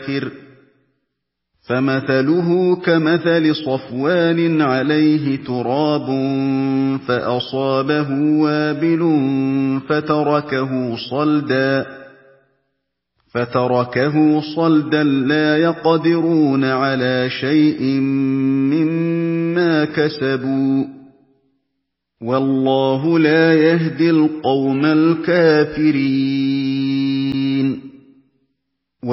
كَافِرٍ فَمَثَلُهُ كَمَثَلِ صَفْوَانٍ عَلَيْهِ تُرَابٌ فَأَصَابَهُ وَابِلٌ فَتَرَكَهُ صَلْدًا لَّا يَقْدِرُونَ عَلَىٰ شَيْءٍ مِّمَّا كَسَبُوا ۗ وَاللَّهُ لَا يَهْدِي الْقَوْمَ الْكَافِرِينَ